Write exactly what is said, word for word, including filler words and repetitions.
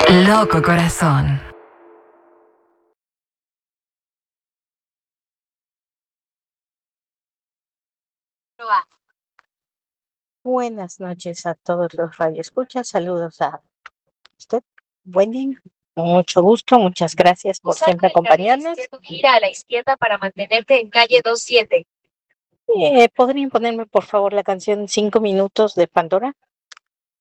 Loco corazón. Buenas noches a todos los radioescuchas. Saludos a usted, Wendy. Mucho gusto, muchas gracias por siempre acompañarnos. Gira a la izquierda para mantenerte en calle veintisiete. Eh, ¿Podrían ponerme por favor la canción Cinco Minutos de Pandora?